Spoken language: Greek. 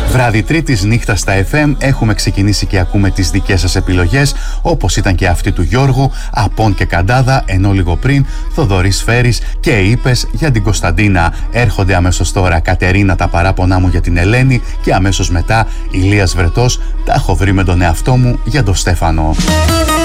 Βράδυ Τρίτης, νύχτα στα FM, έχουμε ξεκινήσει και ακούμε τις δικές σας επιλογές, όπως ήταν και αυτή του Γιώργου, Απών και Καντάδα, ενώ λίγο πριν Θοδωρής Φέρης και είπες για την Κωνσταντίνα. Έρχονται αμέσως τώρα Κατερίνα, τα παράπονά μου για την Ελένη, και αμέσως μετά Ηλίας Βρετός, τα έχω βρει με τον εαυτό μου για τον Στέφανο.